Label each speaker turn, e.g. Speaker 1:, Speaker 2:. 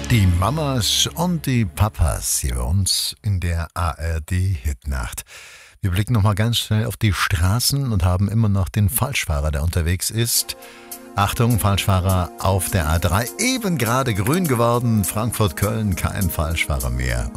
Speaker 1: Die Mamas und die Papas hier bei uns in der ARD-Hitnacht. Wir blicken nochmal ganz schnell auf die Straßen und haben immer noch den Falschfahrer, der unterwegs ist. Achtung, Falschfahrer auf der A3, eben gerade grün geworden, Frankfurt-Köln, kein Falschfahrer mehr.